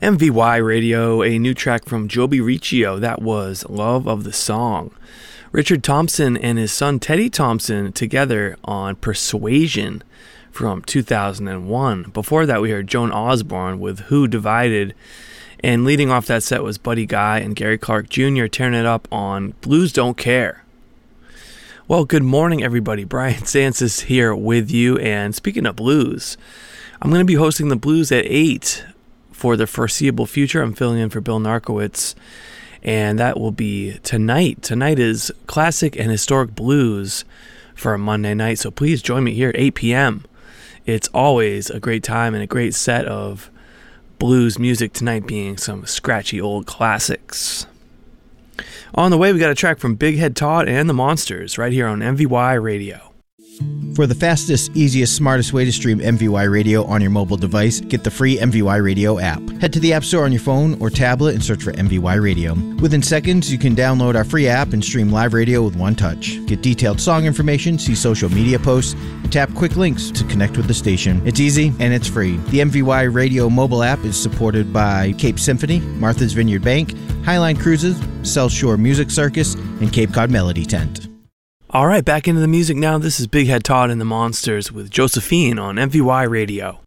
MVY Radio, a new track from Joby Riccio. That was Love of the Song. Richard Thompson and his son Teddy Thompson together on Persuasion from 2001. Before that, we heard Joan Osborne with Who Divided. And leading off that set was Buddy Guy and Gary Clark Jr. tearing it up on Blues Don't Care. Well, good morning, everybody. Brian Sansis here with you. And speaking of blues, I'm going to be hosting the Blues at 8 for the foreseeable future. I'm filling in for Bill Narkowitz, and that will be tonight. Tonight is classic and historic blues for a Monday night, so please join me here at 8 p.m. It's always a great time and a great set of blues music, tonight being some scratchy old classics. On the way, we got a track from Big Head Todd and the Monsters right here on MVY Radio. For the fastest, easiest, smartest way to stream MVY Radio on your mobile device, get the free MVY Radio app. Head to the App Store on your phone or tablet and search for MVY Radio. Within seconds, you can download our free app and stream live radio with one touch. Get detailed song information, see social media posts, and tap quick links to connect with the station. It's easy and it's free. The MVY Radio mobile app is supported by Cape Symphony, Martha's Vineyard Bank, Highline Cruises, South Shore Music Circus, and Cape Cod Melody Tent. All right, back into the music now. This is Big Head Todd and the Monsters with Josephine on MVY Radio.